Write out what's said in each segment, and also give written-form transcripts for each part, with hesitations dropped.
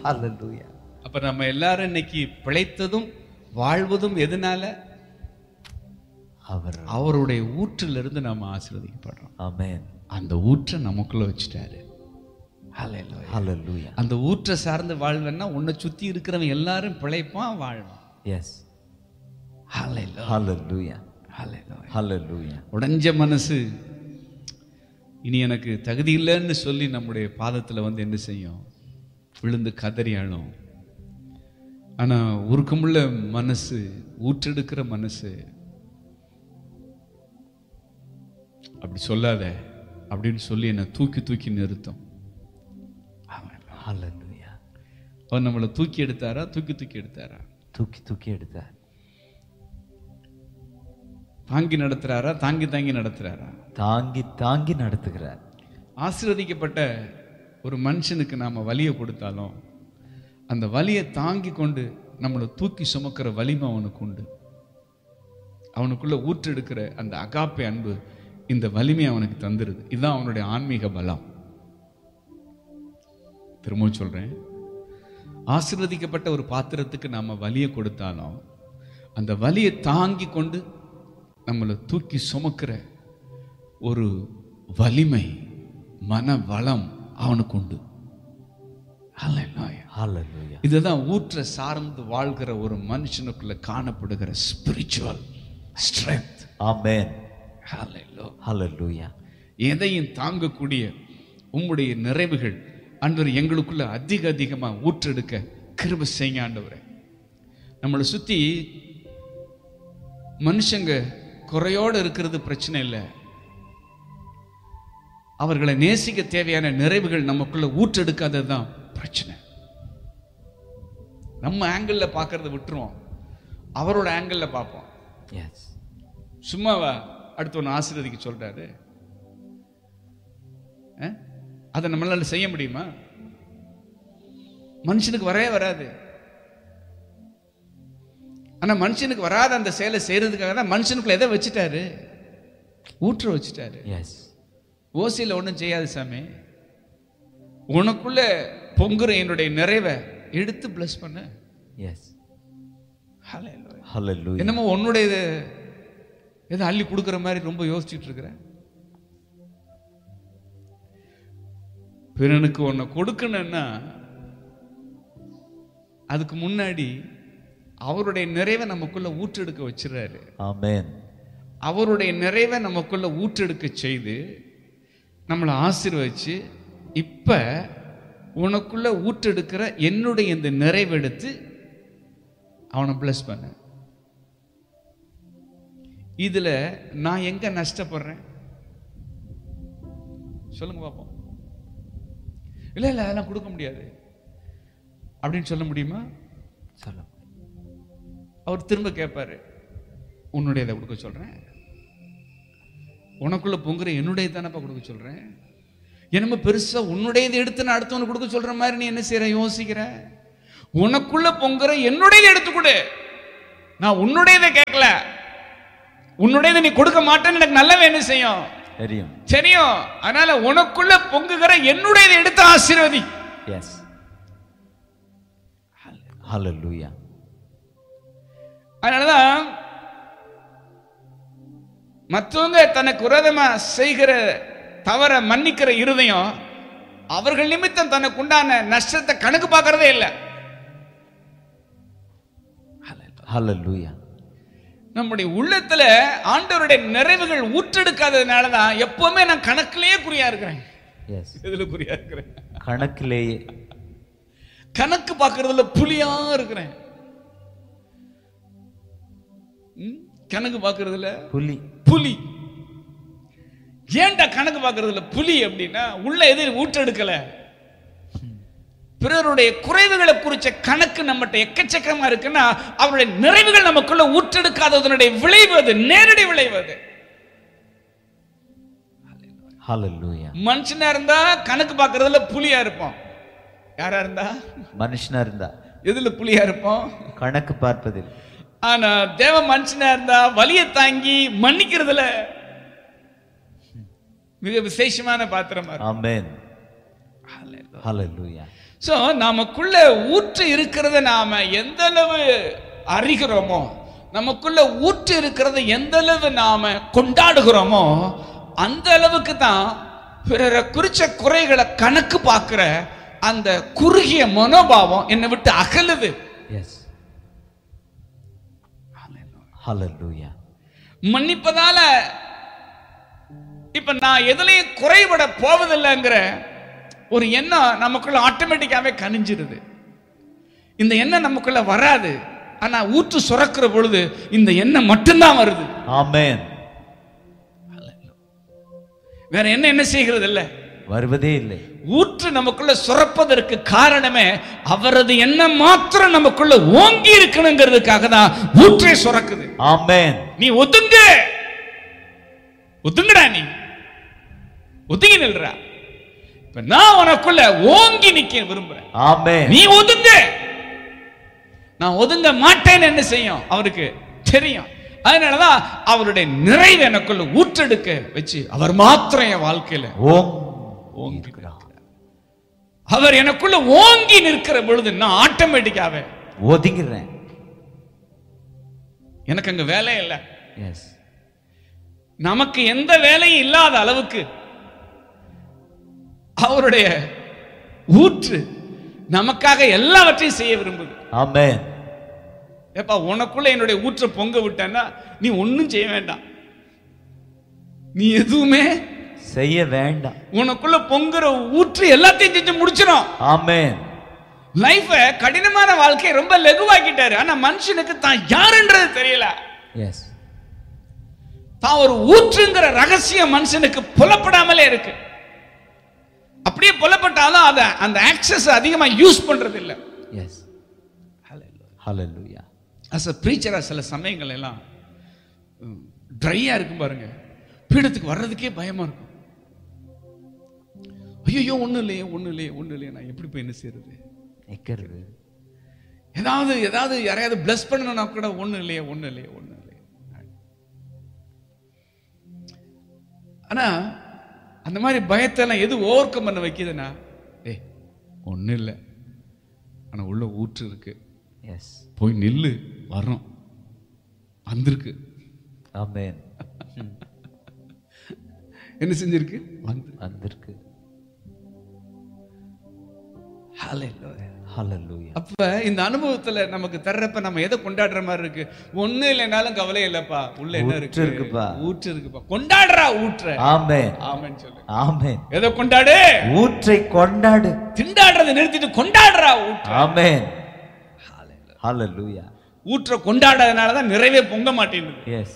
ஹalleluya. அப்ப நம்ம எல்லாரும் இன்னைக்கு பிழைத்ததும் வாழ்வதும் எதனால? அவருடைய ஊற்றிலிருந்து நம்ம ஆசீர்வதிக்கப்படுறோம். ஆமென். அந்த ஊற்றை நமக்குள்ள வச்சுட்டாரு. ஹalleluya. ஹalleluya. அந்த ஊற்றை சார்ந்து வாழ்வன்னா உன்னை சுத்தி இருக்கிறவன் எல்லாரும் பிழைப்பான் வாழ்வான். எஸ். ஹalleluya. ஹalleluya. ஹalleluya. ஹalleluya. உடைஞ்ச மனசு இனி எனக்கு தகுதி இல்லைன்னு சொல்லி நம்முடைய பாதத்துல வந்து என்ன செய்யும்? விழுந்து கதறி அழும். ஆனா உருக்கமுள்ள மனசு, ஊற்றெடுக்கிற மனசு, அப்படி சொல்லாத அப்படின்னு சொல்லி என்னை தூக்கி தூக்கி நிறுத்தும். ஹalleluya. அவர் நம்மளை தூக்கி எடுத்தாரா? தூக்கி தூக்கி எடுத்தாரா? தூக்கி தூக்கி எடுத்தார். தாங்கி நடத்துறாரா? தாங்கி தாங்கி நடத்துறாரா? தாங்கி தாங்கி நடத்துகிறார். ஆசீர்வதிக்கப்பட்ட ஒரு மனுஷனுக்கு நாம வலியை கொடுத்தாலும் அந்த வலியை தாங்கி கொண்டு நம்மளை தூக்கி சுமக்கிற வலிமை அவனுக்கு உண்டு. அவனுக்குள்ள ஊற்றெடுக்கிற அந்த அகாப்பே அன்பு இந்த வலிமை அவனுக்கு தந்துருது. இதுதான் அவனுடைய ஆன்மீக பலம். திரும்பவும் சொல்றேன், ஆசீர்வதிக்கப்பட்ட ஒரு பாத்திரத்துக்கு நாம வலியை கொடுத்தாலும் அந்த வலியை தாங்கி கொண்டு நம்மளை தூக்கி சுமக்கிற ஒரு வலிமை, மன வளம் அவனுக்கு உண்டு. ஹalleluya. இதுதான் ஊற்ற சார்ந்து வாழ்கிற ஒரு மனுஷனுக்குள்ள காணப்படுகிற ஸ்பிரிச்சுவல் ஸ்ட்ரெங்த். ஆமென். ஹalleluya. ஹalleluya. எதையும் தாங்கக்கூடிய உம்முடைய நிறைவுகள் ஆண்டவரே எங்களுக்குள்ள அதிகமா ஊற்றெடுக்க கிருபை செய்யுங்க ஆண்டவரே. நம்மளை சுத்தி மனுஷங்க குறையோடு இருக்கிறது பிரச்சனை இல்லை. அவர்களை நேசிக்க தேவையான நிறைவுகள் நமக்குள்ள ஊற்றெடுக்காதது தான் பிரச்சனை. நம்ம ஆங்கிள் பார்க்கறத விட்டுருவோம், அவரோட ஆங்கிள் பார்ப்போம். எஸ். சும்மாவா அடுத்தவன் ஆசீர்வதிக்க சொல்றாரு? அதை நம்மளால செய்ய முடியுமா? மனுஷனுக்கு வரவே வராது. ஆனா மனுஷனுக்கு வராத அந்த செயலை செய்யறதுக்காக தான் மனுஷனுக்குள்ள எதை வச்சுட்டாரு? ஊற்ற வச்சுட்டாரு. எஸ். ஓசியில ஒன்றும் செய்யாது சாமி, உனக்குள்ள பொங்குற என்னுடைய நிறைவை எடுத்து பிளஸ் பண்ண. எஸ். ஹalleluya. என்னமோ உன்னுடைய எதை அள்ளி கொடுக்குற மாதிரி ரொம்ப யோசிச்சுட்டு இருக்கிற. பிறனுக்கு ஒன்ன கொடுக்கணும்னா அதுக்கு முன்னாடி அவருடைய நிறைவை நமக்குள்ள ஊற்றெடுக்க வச்சிடறாரு. ஆமென். அவருடைய நிறைவை நமக்குள்ள ஊற்றெடுக்க செய்து நம்மளை ஆசீர்வதிச்சு, இப்ப உனக்குள்ள ஊற்றெடுக்கிற என்னுடைய இந்த நிறைவெடுத்து அவனை பிளஸ் பண்ண. இதுல நான் எங்க நஷ்டப்படுறேன் சொல்லுங்க பாப்போம். இல்ல இல்ல அதெல்லாம் கொடுக்க முடியாது அப்படின்னு சொல்ல முடியுமா? சொல்ல. அவர் திரும்ப கேட்பாரு, உன்னுடையதை கொடுக்க சொல்றேன், உனக்குள்ள பொங்குற என்னுடைய தானப்பா கொடுக்க சொல்றேன். என்னமோ பெருசா உன்னுடையதை எடுத்து நான் அடுத்தவனுக்கு கொடுக்க சொல்ற மாதிரி நீ என்ன செய்யற? யோசிக்கிற. உனக்குள்ள பொங்குற என்னுடையதை எடுத்து கொடு. நான் உன்னுடையதை கேட்கல. உன்னுடையதை நீ கொடுக்க மாட்டேன்னு எனக்கு நல்லவே என்ன செய்யும்? தெரியும். அதனால உனக்குள்ள பொங்குகிற என்னுடையதை எடுத்து ஆசீர்வதி. எஸ். ஹalleluya. அதனாலதான் மற்றவங்க தனக்கு விரோதமா செய்கிற தவற மன்னிக்கிற இருதயம் அவர்கள் நிமித்தம் தனக்கு உண்டான நஷ்டத்தை கணக்கு பார்க்கறதே இல்லை. ஹalleluya. நம்முடைய உள்ளத்துல ஆண்டவருடைய நிறைவுகள் ஊற்றெடுக்காததுனாலதான் எப்பவுமே நான் கணக்கிலேயே குறியா இருக்கிறேன். எஸ். எதுல குறியா இருக்கிறேன்? கணக்கிலேயே. கணக்கு பார்க்கறதுல புலியா இருக்கிறேன். கணக்கு பார்க்கறதுல புலி. ஏன்டா கணக்கு பார்க்கறதுல புலி அப்படின்னா உள்ள எது ஊற்றெடுக்கல. பிறருடைய குறைவுகளை குறிச்ச கணக்கு நம்மகிட்ட எக்கச்சக்கமா இருக்குன்னா அவருடைய நிறைவுகள் நமக்குள்ள ஊற்றெடுக்காததனுடைய விளைவு அது, நேரடி விளைவு அது. ஹalleluya. மனுஷனா இருந்தா கணக்கு பார்க்கறதுல புலியா இருப்போம். யாரா இருந்தா? மனுஷனா இருந்தா எதுல புலியா இருப்போம்? கணக்கு பார்ப்பதில். ஆனா தேவ மனுஷனா இருந்தா வலியை தாங்கி மன்னிக்கிறதுல மிக விசேஷமான பாத்திரமா இருக்கும். ஆமென். Hallelujah. சோ நமக்குள்ள ஊற்று இருக்கிறத நாம எந்த அளவு அறிகிறோமோ, நமக்குள்ள ஊற்று இருக்கிறத எந்த அளவு நாம கொண்டாடுகிறோமோ, அந்த அளவுக்கு தான் பிறரை குறிச்ச குறைகளை கணக்கு பார்க்கிற அந்த குறுகிய மனோபாவம் என்னை விட்டு அகலுது. Yes. Hallelujah. மன்னிப்பதால இப்ப நான் எதுலயும் குறைபட போவதில்லைங்கிற ஒரு எண்ணம் நமக்குள்ள ஆட்டோமேட்டிக்காவே கனிஞ்சிருது. இந்த எண்ணம் நமக்குள்ள வராது, ஆனா ஊற்று சுரக்கிற பொழுது இந்த எண்ணம் மட்டும்தான் வருது. ஆமென். வேற என்ன செய்கிறது இல்ல, வருவதே இல்லை. ஊற்று நமக்குள்ள சுரப்பதற்கு காரணமே அவரது எண்ணம் மாத்திரம் நமக்குள்ள ஓங்கி இருக்கணுங்கிறதுக்காக தான் ஊற்றே சுரக்குது. ஆமென். நீ ஒதுங்கடா, நீ ஒதுங்கி நில்றா. இப்ப நான் உனக்குள்ள ஓங்கி நிக்க விரும்புறேன். ஆமென். நீ ஒதுங்க. நான் ஒதுங்க மாட்டேன்னு என்ன செய்யும் அவருக்கு தெரியும். அதனாலதான் அவருடைய நிறைவு எனக்குள்ள ஊற்றெடுக்க வச்சு அவர் மாத்திரம் என் வாழ்க்கையில ஓங்கி அவர் எனக்குள்ள ஓங்கி நிற்கிற பொழுது நான் ஆட்டோமேட்டிக்காவே ஒதுங்கிறேன். எனக்கு அங்க வேலை இல்லை. எஸ். நமக்கு எந்த வேலையும் இல்லாத அளவுக்கு அவருடைய ஊற்று நமக்காக எல்லாவற்றையும் செய்ய விரும்புது. ஆமென். ஏப்பா உனக்குள்ள என்னுடைய ஊற்றை பொங்க விட்டேன்னா நீ ஒன்னும் செய்ய வேண்டாம், நீ எதுவுமே செய்ய வேண்டாம். உனக்குள்ள பொங்குற ஊற்று எல்லாத்தையும் செஞ்சு முடிச்சிடும். ஆமென். லைஃப கடினமான வாழ்க்கையை ரொம்ப லகுவாக்கிட்டாரு. ஆனா மனுஷனுக்கு தான் யாருன்றது தெரியல. எஸ். தான் ஒரு ஊற்றுங்கிற ரகசியம் மனுஷனுக்கு புலப்படாமலே இருக்கு. அப்படியே புலப்பட்டாலும் அத அந்த ஆக்சஸ் அதிகமா யூஸ் பண்றது இல்ல. S. Hallelujah. as a preacher சில சமயங்கள் எல்லாம் ட்ரையா இருக்கும் பாருங்க, பீடத்துக்கு வர்றதுக்கே பயமா இருக்கும். ஐயோ ஒண்ணு இல்லையே நான் எப்படி போய் என்ன செய்யறது, நிக்கிறது. ஏதாவது யாரையாவது பிளஸ் பண்ணணும்னா கூட ஒண்ணு இல்லையே. ஆனா அந்த மாதிரி பயத்தெல்லாம் எது ஓவர் கம் பண்ண வைக்குதுன்னா, ஒண்ணு இல்லை ஆனா உள்ள ஊற்று இருக்கு. எஸ். போய் நில்லு, வரோம், வந்திருக்கு. ஆமென். என்ன செஞ்சிருக்கு? வந்திருக்கு. ஹalleluya. அப்ப இந்த அனுபவத்துல நமக்கு தர்றப்ப நம்ம எதை கொண்டாடுற மாதிரி இருக்கு? ஒண்ணு இல்லைனாலும் கவலை இல்லப்பா, உள்ள என்ன இருக்கு? ஊற்று இருக்குப்பா. கொண்டாடுறா ஊற்றை. ஆமென். ஆமென் சொல்லு. ஆமென். எதை கொண்டாடு? ஊற்றை கொண்டாடு. திண்டாடுறதை நிறுத்திட்டு கொண்டாடுறா ஊற்றை. ஆமென். ஹalleluya. ஊற்றை கொண்டாடாதனால தான் நிறைவே பொங்க மாட்டேங்குது. எஸ்.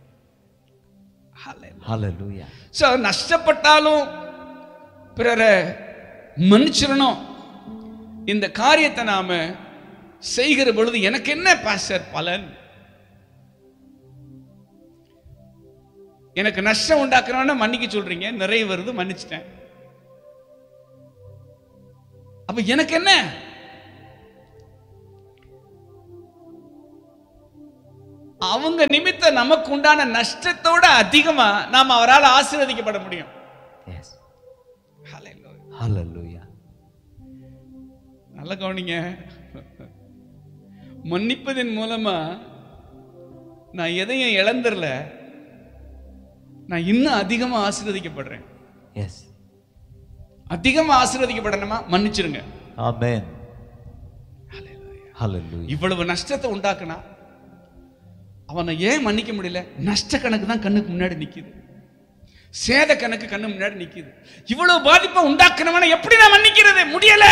ஹalleluya. சோ நஷ்டப்பட்டாலும் பிறரை மன்னிச்சிரணும். இந்த காரியத்தை நாம செய்கிற பொழுது எனக்கு என்ன பாஸ்டர் பலன்? எனக்கு நஷ்டம் உண்டாக்குறவன மன்னிக்க சொல்றீங்க, நிறைய வருது, மன்னிச்சிட்டேன். அப்ப எனக்கு என்ன? அவங்க நிமித்த நமக்கு உண்டான நஷ்டத்தோட அதிகமா நாம அவரால் ஆசீர்வதிக்கப்பட முடியும். ஹalleluya. நல்ல கவனிங்க. மன்னிப்பதன் மூலமா நான் எதையும் இழந்துடல, நான் இன்னும் அதிகமா ஆசீர்வதிக்கப்படுறேன். எஸ். அதிகமா ஆசீர்வதிக்கப்படணுமா? மன்னிச்சிருங்க. ஆமென். ஹalleluya. இவ்வளவு நஷ்டத்தை உண்டாக்குனா அவனை ஏன் மன்னிக்க முடியல? நஷ்ட கணக்கு தான் கண்ணுக்கு முன்னாடி நிக்குது, சேத கணக்கு கண்ணு முன்னாடி நிக்குது. இவ்வளவு பாதிப்பை உண்டாக்குனவனை எப்படி நான் மன்னிக்கிறது? முடியல.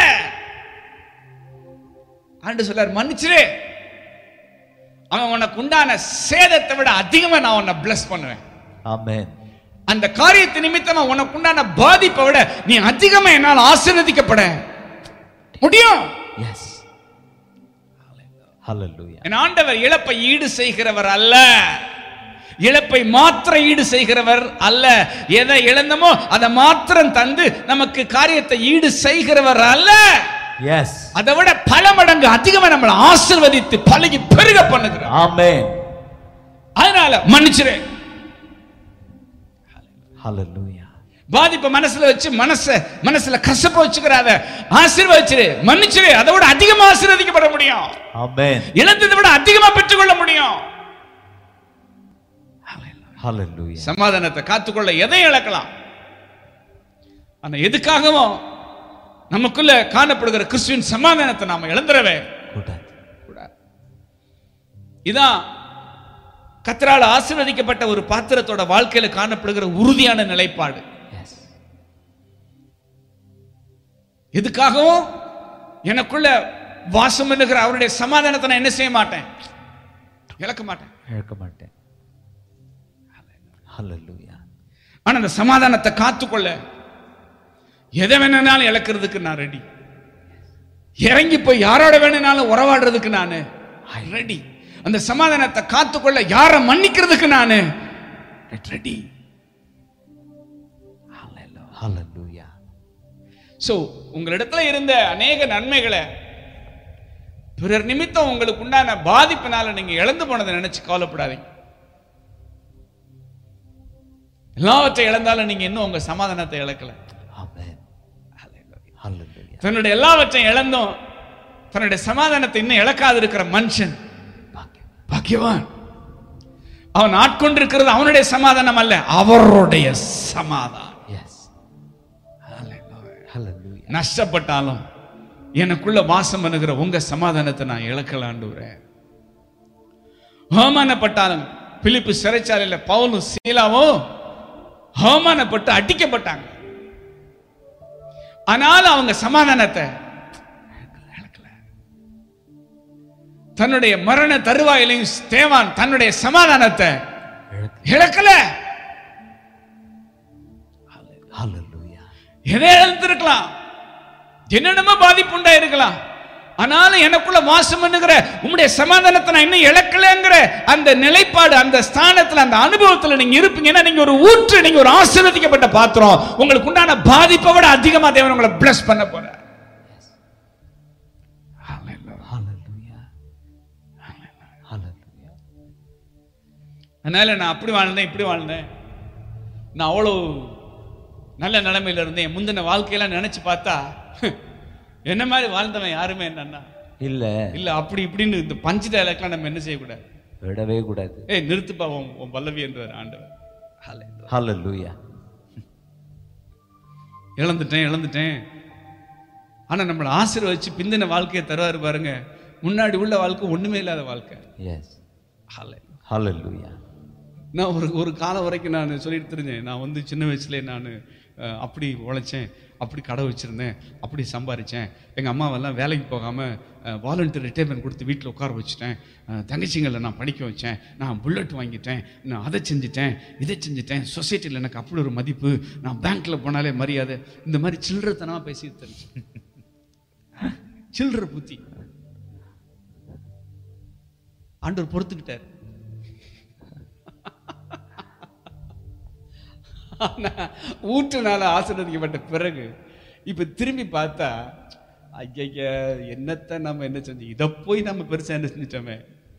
ஆண்டு சொல்லார், மன்னிச்சிரு, அவன் உனக்கு உண்டான சேதத்தை விட அதிகமா நான் உன்னை பிளஸ் பண்ணுவேன். ஆமென். அந்த காரியத்தை நிமித்தமா உனக்கு உண்டான பாதிப்பை விட நீ அதிகமா என்னால் ஆசீர்வதிக்கப்பட முடியும். எஸ். ஹalleluya. என் ஆண்டவர் இழப்பை ஈடு செய்கிறவர் அல்ல, இழப்பை மாத்திரம் ஈடு செய்கிறவர் அல்ல. எதை இழந்தமோ அதை மாத்திரம் தந்து நமக்கு காரியத்தை ஈடு செய்கிறவர் அல்ல. எஸ். அதை விட பல மடங்கு அதிகமா நம்மளை ஆசீர்வதித்து பழகி பெருக பண்ணுகிறார். ஆமென். அதனால மன்னிச்சிரு. ஹalleluya. பாதிப்பை மனசுல வச்சு மனசுல கசப்ப வச்சுக்கிறாத. ஆசீர்வதிச்சிரு, மன்னிச்சிரு. அதை விட அதிகமா ஆசீர்வதிக்கப்பட முடியும். ஆமென். இழந்ததை விட அதிகமா பெற்றுக்கொள்ள முடியும். ஹalleluya. சமாதானத்தை காத்துக்கொள்ள எதையும் இழக்கலாம். ஆனா எதுக்காகவும் நமக்குள்ள காணப்படுகிற கிறிஸ்துவின் சமாதானத்தை நாம இழந்துடவே கூடாது. இதான் கர்த்தரால் ஆசீர்வதிக்கப்பட்ட ஒரு பாத்திரத்தோட வாழ்க்கையில காணப்படுகிற உறுதியான நிலைப்பாடு. எதுக்காகவும் எனக்குள்ள வாசம் பண்ணுகிற அவருடைய சமாதானத்தை நான் என்ன செய்ய மாட்டேன், இழக்க மாட்டேன். ஹalleluya. ஆனா அந்த சமாதானத்தை காத்துக்கொள்ள எதை வேணும்னாலும் இழக்கிறதுக்கு நான் ரெடி. இறங்கி போய் யாரோட வேணும்னாலும் உறவாடுறதுக்கு நான் ரெடி. அந்த சமாதானத்தை காத்துக்கொள்ள யாரை மன்னிக்கிறதுக்கு நான் ரெடி. ஹalleluya. சோ உங்களிடத்துல இருந்த அநேக நன்மைகளை பிறர் நிமித்தம் உங்களுக்கு உண்டான பாதிப்பினால நீங்க இழந்து போனதை நினைச்சு கவலைப்படாதீங்க. எல்லாவற்றை இழந்தாலும் நீங்க இன்னும் உங்க சமாதானத்தை இழக்கல. ஆமென். ஹalleluya. தன்னுடைய எல்லாவற்றையும் இழந்தும் தன்னுடைய சமாதானத்தை இன்னும் இழக்காது இருக்கிற மனுஷன் பாக்கியவான். அவன் ஆட்கொண்டிருக்கிறது அவனுடைய சமாதானம் அல்ல, அவருடைய சமாதானம். நஷ்டப்பட்டாலும் எனக்குள்ள வாசம் பண்ணுகிற உங்க சமாதானத்தை நான் இழக்கலாண்டுறேன். அவமானப்பட்டாலும் பிலிப்பு சிறைச்சாலையில பவுலும் சீலாவும் அவமானப்பட்டு அடிக்கப்பட்டாங்க. ஆனாலும் அவங்க சமாதானத்தை இழக்கல. தன்னுடைய மரண தருவாயிலையும் ஸ்தேவான் தன்னுடைய சமாதானத்தை இழக்கல. எதை இழந்திருக்கலாம், என்னென்னமோ பாதிப்பு உண்டா இருக்கலாம். ஆனாலும் எனக்குள்ள வாசம் பண்ணுகிற உங்களுடைய சமாதானத்தை நான் இன்னும் இழக்கலங்கிற அந்த நிலைப்பாடு, அந்த ஸ்தானத்துல, அந்த அனுபவத்துல நீங்க இருப்பீங்கன்னா நீங்க ஒரு ஊற்று, நீங்க ஒரு ஆசீர்வதிக்கப்பட்ட பாத்திரம். உங்களுக்கு உண்டான பாதிப்பை விட அதிகமா தேவன் உங்களை பிளஸ் பண்ண போறார். அதனால நான் அப்படி வாழ்ந்தேன், இப்படி வாழ்ந்தேன், நான் அவ்வளவு நல்ல நிலைமையில இருந்தேன், முந்தின வாழ்க்கையெல்லாம் நினைச்சு பார்த்தா என்ன மாதிரி வாழ்ந்தவன் யாருமே என்னன்னா இல்ல அப்படி இப்படின்னு இந்த பஞ்சு டயலாக்லாம் நம்ம என்ன செய்யக்கூடாது, விடவே கூடாது. நிறுத்துப்பா உன் பல்லவி என்றார் ஆண்டவர். ஹalleluya. இழந்துட்டேன். ஆனா நம்மளை ஆசீர்வதிச்சு பிந்தின வாழ்க்கையை தருவாரு பாருங்க. முன்னாடி உள்ள வாழ்க்கை ஒண்ணுமே இல்லாத வாழ்க்கை. ஹalleluya. நான் ஒரு காலம் வரைக்கும் நான் சொல்லிட்டு தெரிஞ்சேன். நான் சின்ன வயசுலேயே நான் அப்படி உழைச்சேன், அப்படி கடை வச்சுருந்தேன், அப்படி சம்பாதிச்சேன். எங்கள் அம்மாவெல்லாம் வேலைக்கு போகாமல் வாலண்டியர் ரிட்டைர்மெண்ட் கொடுத்து வீட்டில் உட்கார வச்சுட்டேன். தங்கச்சிங்களை நான் படிக்க வச்சேன், நான் புல்லட் வாங்கிட்டேன், நான் அதை செஞ்சுட்டேன், இதை செஞ்சுட்டேன், சொசைட்டியில் எனக்கு அப்படி ஒரு மதிப்பு, நான் பேங்க்கில் போனாலே மரியாதை. இந்த மாதிரி சில்லறத்தனமாக பேசி தெரிஞ்சேன். சில்லற புத்தி ஆண்டவர் பொறுத்துக்கிட்டார். ஊற்றுனால ஆசீர்வதிக்கப்பட்ட பிறகு இப்ப திரும்பி பார்த்தா ஐயா என்னத்தை நம்ம என்ன செஞ்சோம், இதை போய் நம்ம பெருசா என்ன செஞ்சிட்டோமே.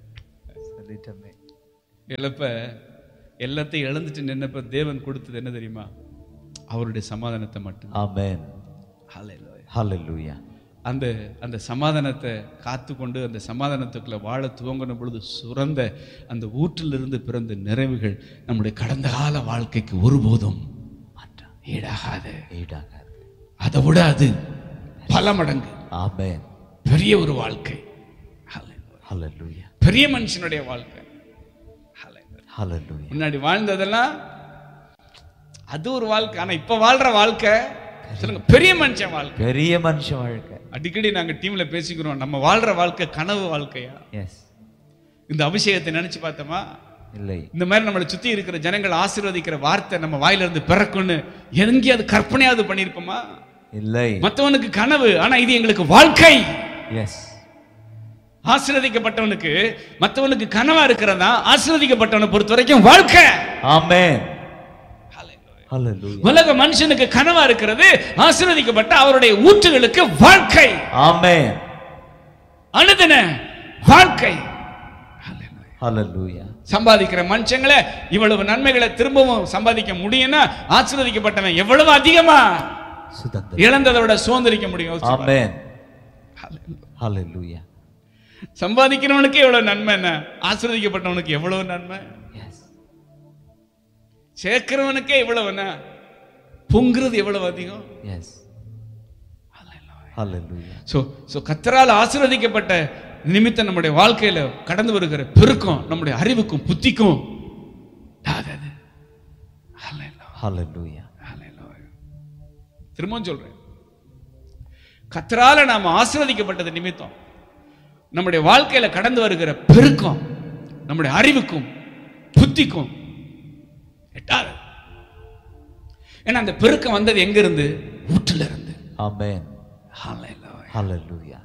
எல்லாத்தையும் இழந்துட்டு நின்னப்ப தேவன் கொடுத்தது என்ன தெரியுமா? அவருடைய சமாதானத்தை மட்டும். ஆமென். ஹalleluya. அந்த சமாதானத்தை காத்துக்கொண்டு அந்த சமாதானத்துக்குள்ள வாழ துவங்கின பொழுது சுரந்த அந்த ஊற்றிலிருந்து பிறந்த நிறைவுகள் நம்முடைய கடந்த கால வாழ்க்கைக்கு ஒருபோதும் ஈடாகாது. அதை விட அது பல மடங்கு. ஆமென். பெரிய ஒரு வாழ்க்கை. ஹalleluya. பெரிய மனுஷனுடைய வாழ்க்கை. ஹalleluya. முன்னாடி வாழ்ந்ததெல்லாம் அது ஒரு வாழ்க்கை. ஆனா இப்ப வாழ்ற வாழ்க்கை சொல்லுங்க, பெரிய மனுஷன் வாழ்க்கை. பெரிய மனுஷன் வாழ்க்கை. அடிக்கடி நாங்க டீம்ல பேசிக்கிறோம், நம்ம வாழ்ற வாழ்க்கை கனவு வாழ்க்கையா? இந்த அபிஷேகத்தை நினைச்சு பார்த்தோமா? இல்லை. இந்த மாதிரி நம்மளை சுத்தி இருக்கிற ஜனங்கள் ஆசீர்வதிக்கிற வார்த்தை நம்ம வாயில இருந்து பிறக்கும்னு எங்கேயாவது கற்பனையாவது பண்ணிருப்போமா? இல்லை. மற்றவனுக்கு கனவு, ஆனா இது எங்களுக்கு வாழ்க்கை. எஸ். ஆசீர்வதிக்கப்பட்டவனுக்கு மற்றவனுக்கு கனவா இருக்கிறதா ஆசீர்வதிக்கப்பட்டவனை பொறுத்த வரைக்கும் வாழ்க்கை. ஆமென். உலக மனுஷனுக்கு கனவா இருக்கிறது, ஆசீர்வதிக்கப்பட்ட அவருடைய ஊற்றுகளுக்கு வாழ்க்கை. ஆமென். அனுதின வாழ்க்கை. Hallelujah. சம்பாதிக்கிற மனுஷங்களே இவ்வளவு நன்மைகளை திரும்பவும் சம்பாதிக்க முடியும்னா ஆசீர்வதிக்கப்பட்டவன் எவ்வளவு அதிகமா இழந்ததோட சுதந்திரிக்க முடியும். Amen. Hallelujah. சம்பாதிக்கிறவனுக்கு எவ்வளவு நன்மை, என்ன ஆசீர்வதிக்கப்பட்டவனுக்கு எவ்வளவு நன்மை. சேர்க்கிறவனுக்கே இவ்வளவுனா பொங்குறது எவ்வளவு அதிகம். கர்த்தரால் ஆசீர்வதிக்கப்பட்ட நிமித்தம் நம்முடைய வாழ்க்கையில கடந்து வருகிற பெருக்கம் நம்முடைய அறிவுக்கும் புத்திக்கும். திரும்பவும் சொல்றேன், கர்த்தரால நாம ஆசீர்வதிக்கப்பட்டது நிமித்தம் நம்முடைய வாழ்க்கையில கடந்து வருகிற பெருக்கம் நம்முடைய அறிவுக்கும் புத்திக்கும் எட்டாது. ஏன்னா அந்த பெருக்கம் வந்தது எங்க இருந்து? ஊற்றில இருந்து. ஆமென். ஹல்லேலூயா.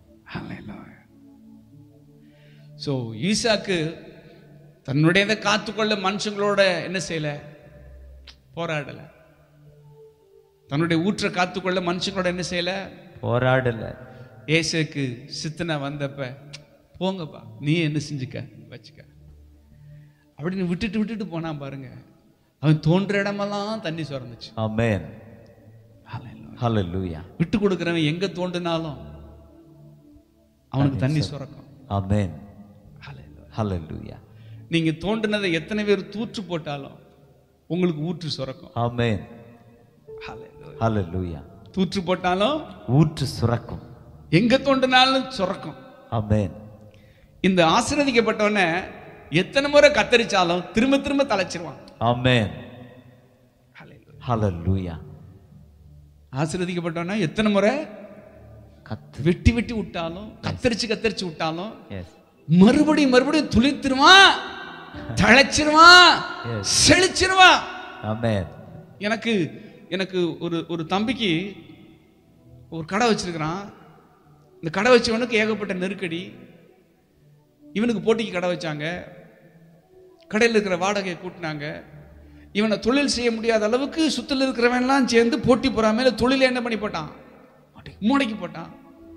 சோ ஈசாக்கு தன்னுடையதை காத்துக்கொள்ள மனுஷங்களோட என்ன செய்யல? போராடல. தன்னுடைய ஊற்றை காத்துக்கொள்ள மனுஷங்களோட என்ன செய்யல? போராடல. ஏசேக்கு சித்தனை வந்தப்ப போங்கப்பா நீ என்ன செஞ்சுக்க வச்சுக்க அப்படின்னு விட்டுட்டு போனா பாருங்க, அவன் தோன்ற இடமெல்லாம் தண்ணி சுரந்துச்சு. ஆமென். ஹல்லேலூயா. விட்டு கொடுக்கிறவன் எங்க தோண்டினாலும் அவனுக்கு தண்ணி சுரக்கும். ஆமென். ஹல்லேலூயா. நீங்க தோண்டினதை எத்தனை பேர் தூற்று போட்டாலும் உங்களுக்கு ஊற்று சுரக்கும். ஆமென். ஹல்லேலூயா. தூற்று போட்டாலும் ஊற்று சுரக்கும். எங்க தோண்டினாலும் சுரக்கும். ஆமென். இந்த ஆசீர்வதிக்கப்பட்டவனை எத்தனை முறை கத்தரிச்சாலும் திரும்ப திரும்ப தலைச்சிருவான். ஆமென். ஹல்லேலூயா. ஆசீர்வதிக்கப்பட்டவனா எத்தனை முறை வெட்டி வெட்டி விட்டாலும் கத்தரிச்சு விட்டாலும் மறுபடியும் துளித்திருவான், தழைச்சிருவான், செழிச்சிருவான். ஆமென். எனக்கு ஒரு தம்பிக்கு ஒரு கடை வச்சிருக்கிறான். இந்த கடை வச்சவனுக்கு ஏகப்பட்ட நெருக்கடி. இவனுக்கு போட்டிக்கு கடை வச்சாங்க, கடையில் இருக்கிற வாடகையை கூட்டினாங்க. இவனை தொழில் செய்ய முடியாத அளவுக்கு சுற்றில் இருக்கிறவன்லாம் சேர்ந்து போட்டி போறாம தொழிலை என்ன பண்ணி போட்டான்? மூளைக்கு போட்டான்.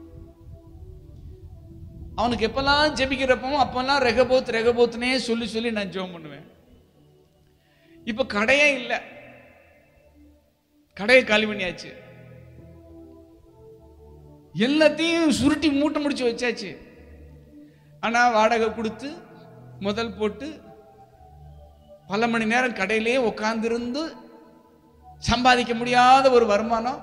அவனுக்கு எப்பெல்லாம் ஜெபிக்கிறப்பவும் அப்பெல்லாம் ரெகபோத்னே சொல்லி நான் ஜெபம் பண்ணுவேன். இப்ப கடையே இல்லை, கடையை காலி பண்ணியாச்சு, எல்லாத்தையும் சுருட்டி மூட்டை முடிச்சு வச்சாச்சு. ஆனா வாடகை கொடுத்து முதல் போட்டு பல மணி நேரம் கடையிலேயே உட்கார்ந்திருந்து சம்பாதிக்க முடியாத ஒரு வருமானம்.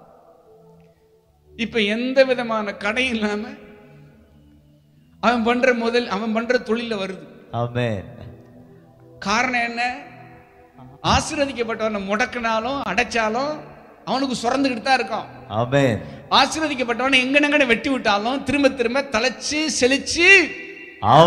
இப்ப எந்த விதமான கடை இல்லாம அவன் பண்ற தொழில வருது. ஆமென். காரணம் என்ன? ஆசீர்வதிக்கப்பட்டவனை முடக்கினாலும் அடைச்சாலும் அவனுக்கு சுரந்துகிட்டு தான் இருக்கும். ஆமென். ஆசீர்வதிக்கப்பட்டவனை எங்கனங்கன வெட்டி விட்டாலும் திரும்ப திரும்ப தலைச்சு செழிச்சு